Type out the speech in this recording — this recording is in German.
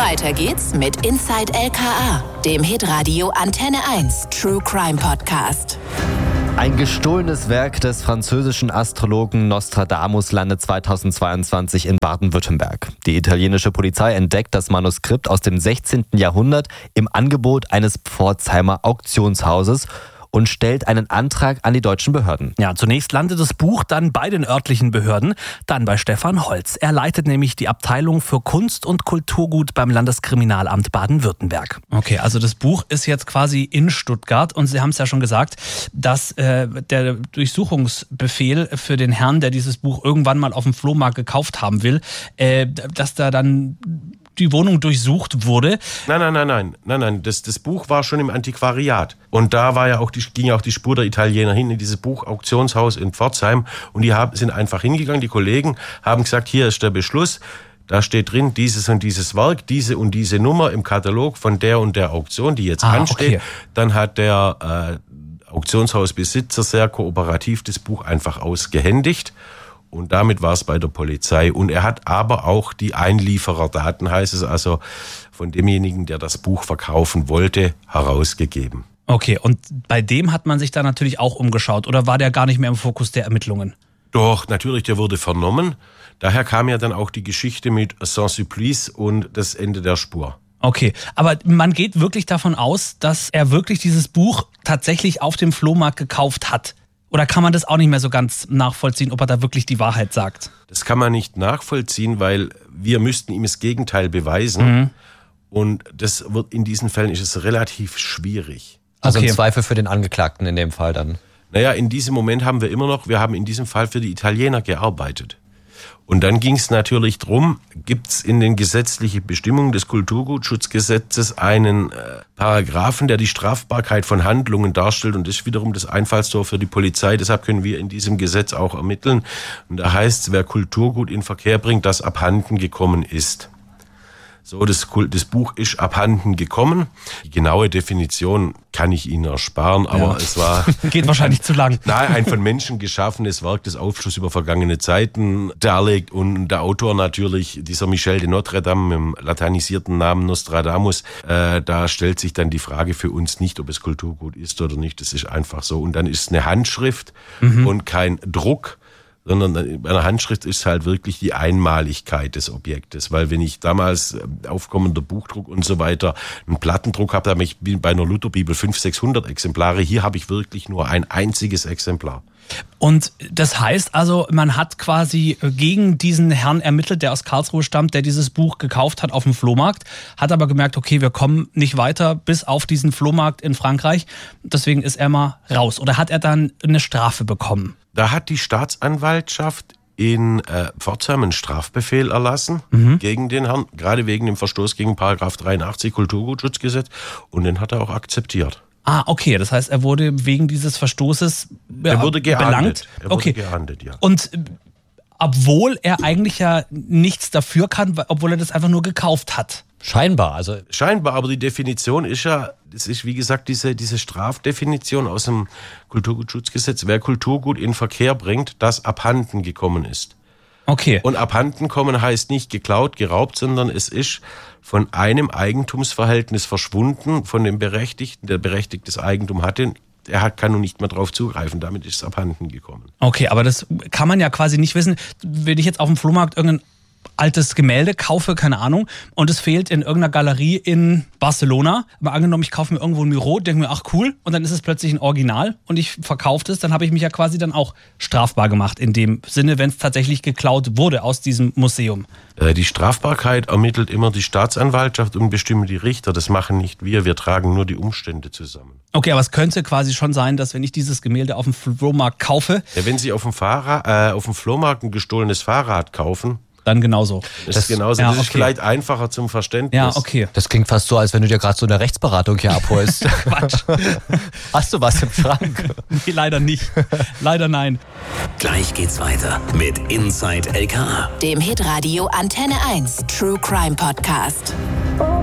Weiter geht's mit Inside LKA, dem Hitradio Antenne 1 True Crime Podcast. Ein gestohlenes Werk des französischen Astrologen Nostradamus landet 2022 in Baden-Württemberg. Die italienische Polizei entdeckt das Manuskript aus dem 16. Jahrhundert im Angebot eines Pforzheimer Auktionshauses und stellt einen Antrag an die deutschen Behörden. Ja, zunächst landet das Buch dann bei den örtlichen Behörden, dann bei Stefan Holz. Er leitet nämlich die Abteilung für Kunst- und Kulturgut beim Landeskriminalamt Baden-Württemberg. Okay, also das Buch ist jetzt quasi in Stuttgart und Sie haben es ja schon gesagt, dass der Durchsuchungsbefehl für den Herrn, der dieses Buch irgendwann mal auf dem Flohmarkt gekauft haben will, dass da dann die Wohnung durchsucht wurde. Nein. Das Buch war schon im Antiquariat. Und da war ging ja auch die Spur der Italiener hin in dieses Buchauktionshaus in Pforzheim. Und die sind einfach hingegangen, die Kollegen haben gesagt, hier ist der Beschluss. Da steht drin, dieses und dieses Werk, diese und diese Nummer im Katalog von der und der Auktion, die jetzt ansteht. Okay. Dann hat der Auktionshausbesitzer sehr kooperativ das Buch einfach ausgehändigt. Und damit war es bei der Polizei. Und er hat aber auch die Einliefererdaten, heißt es also, von demjenigen, der das Buch verkaufen wollte, herausgegeben. Okay, und bei dem hat man sich da natürlich auch umgeschaut. Oder war der gar nicht mehr im Fokus der Ermittlungen? Doch, natürlich, der wurde vernommen. Daher kam ja dann auch die Geschichte mit Saint-Sulpice und das Ende der Spur. Okay, aber man geht wirklich davon aus, dass er wirklich dieses Buch tatsächlich auf dem Flohmarkt gekauft hat. Oder kann man das auch nicht mehr so ganz nachvollziehen, ob er da wirklich die Wahrheit sagt? Das kann man nicht nachvollziehen, weil wir müssten ihm das Gegenteil beweisen. Mhm. Und das wird in diesen Fällen ist es relativ schwierig. Also okay. Im Zweifel für den Angeklagten in dem Fall dann? Naja, in diesem Moment haben wir haben in diesem Fall für die Italiener gearbeitet. Und dann ging es natürlich drum, gibt es in den gesetzlichen Bestimmungen des Kulturgutschutzgesetzes einen Paragraphen, der die Strafbarkeit von Handlungen darstellt. Und das ist wiederum das Einfallstor für die Polizei. Deshalb können wir in diesem Gesetz auch ermitteln. Und da heißt es, wer Kulturgut in Verkehr bringt, das abhanden gekommen ist. So, das Buch ist abhanden gekommen. Die genaue Definition kann ich Ihnen ersparen, aber es war... Geht wahrscheinlich zu lang. Nein, ein von Menschen geschaffenes Werk, das Aufschluss über vergangene Zeiten darlegt. Und der Autor natürlich, dieser Michel de Notre Dame, mit dem latinisierten Namen Nostradamus, da stellt sich dann die Frage für uns nicht, ob es Kulturgut ist oder nicht. Das ist einfach so. Und dann ist es eine Handschrift und kein Druck, sondern bei einer Handschrift ist halt wirklich die Einmaligkeit des Objektes. Weil wenn ich damals aufkommender Buchdruck und so weiter einen Plattendruck habe, habe ich bei einer Lutherbibel 500, 600 Exemplare. Hier habe ich wirklich nur ein einziges Exemplar. Und das heißt also, man hat quasi gegen diesen Herrn ermittelt, der aus Karlsruhe stammt, der dieses Buch gekauft hat auf dem Flohmarkt, hat aber gemerkt, okay, wir kommen nicht weiter bis auf diesen Flohmarkt in Frankreich. Deswegen ist er mal raus. Oder hat er dann eine Strafe bekommen? Da hat die Staatsanwaltschaft in Pforzheim einen Strafbefehl erlassen gegen den Herrn, gerade wegen dem Verstoß gegen Paragraph 83 Kulturgutschutzgesetz, und den hat er auch akzeptiert. Ah, okay, das heißt, er wurde wegen dieses Verstoßes er wurde geahndet. Belangt. Okay. Geahndet, ja. Und obwohl er eigentlich ja nichts dafür kann, obwohl er das einfach nur gekauft hat. Scheinbar, aber die Definition ist ja, das ist wie gesagt diese Strafdefinition aus dem Kulturgutschutzgesetz. Wer Kulturgut in Verkehr bringt, das abhanden gekommen ist. Okay. Und abhanden kommen heißt nicht geklaut, geraubt, sondern es ist von einem Eigentumsverhältnis verschwunden, von dem Berechtigten, der berechtigtes Eigentum hatte. Kann nun nicht mehr drauf zugreifen, damit ist es abhanden gekommen. Okay, aber das kann man ja quasi nicht wissen. Wenn ich jetzt auf dem Flohmarkt irgendein altes Gemälde kaufe, keine Ahnung, und es fehlt in irgendeiner Galerie in Barcelona. Mal angenommen, ich kaufe mir irgendwo ein Miro, denke mir, ach cool, und dann ist es plötzlich ein Original und ich verkaufe es, dann habe ich mich ja quasi dann auch strafbar gemacht in dem Sinne, wenn es tatsächlich geklaut wurde aus diesem Museum. Die Strafbarkeit ermittelt immer die Staatsanwaltschaft und bestimmen die Richter. Das machen nicht wir tragen nur die Umstände zusammen. Okay, aber es könnte quasi schon sein, dass wenn ich dieses Gemälde auf dem Flohmarkt kaufe... Ja, wenn Sie auf dem Flohmarkt ein gestohlenes Fahrrad kaufen, dann genauso. Das ist genauso. Ja, das ist vielleicht einfacher zum Verständnis. Ja, okay. Das klingt fast so, als wenn du dir gerade so eine Rechtsberatung hier abholst. Quatsch. Hast du was im Schrank? Nee, leider nicht. Leider nein. Gleich geht's weiter mit Inside LKA, dem Hitradio Antenne 1 True Crime Podcast.